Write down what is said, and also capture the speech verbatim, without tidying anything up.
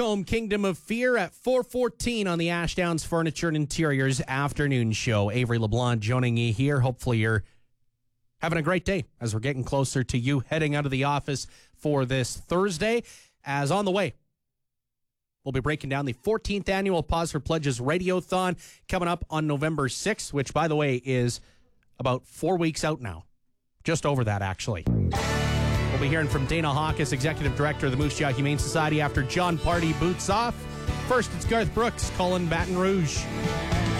Home Kingdom of Fear at four fourteen on the Ashdowns Furniture and Interiors afternoon show. Avery LeBlanc joining you here. Hopefully you're having a great day as we're getting closer to you heading out of the office for this Thursday. As on the way, we'll be breaking down the fourteenth annual Pause for Pledges Radiothon coming up on November sixth, which, by the way, is about four weeks out now. Just over that, actually. We'll be hearing from Dana Hawkes, Executive Director of the Moose Jaw Humane Society, after John Party boots off. First, it's Garth Brooks calling Baton Rouge.